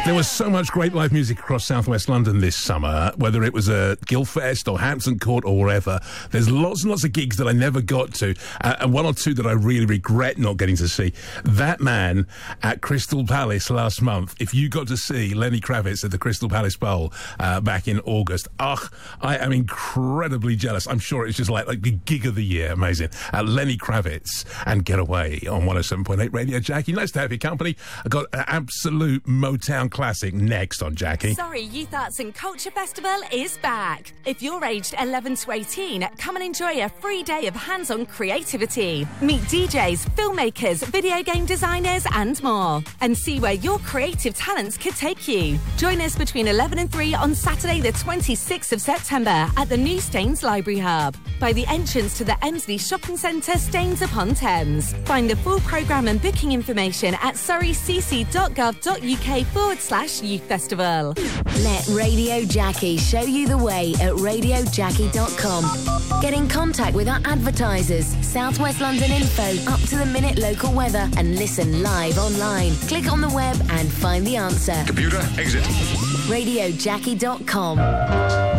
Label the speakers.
Speaker 1: There was so much great live music across southwest London this summer, whether it was a Guildfest or Hampton Court or wherever. There's lots and lots of gigs that I never got to, and one or two that I really regret not getting to see. That man at Crystal Palace last month, if you got to see Lenny Kravitz at the Crystal Palace Bowl back in August, I am incredibly jealous. I'm sure it's just like the gig of the year. Amazing. Lenny Kravitz and Get Away on 107.8 Radio Jackie. Nice to have your company. I got an absolute Motown classic next on Jackie.
Speaker 2: Surrey Youth Arts and Culture Festival is back. If you're aged 11 to 18, come and enjoy a free day of hands-on creativity. Meet DJs, filmmakers, video game designers and more. And see where your creative talents could take you. Join us between 11 and 3 on Saturday the 26th of September at the new Staines Library Hub, by the entrance to the Emsley Shopping Centre, Staines upon Thames. Find the full programme and booking information at surreycc.gov.uk/youth festival.
Speaker 3: Let Radio Jackie show you the way at radiojackie.com. Get in contact with our advertisers, Southwest London info, up-to-the-minute local weather, and listen live online. Click on the web and find the answer.
Speaker 4: Computer, exit.
Speaker 3: radiojackie.com.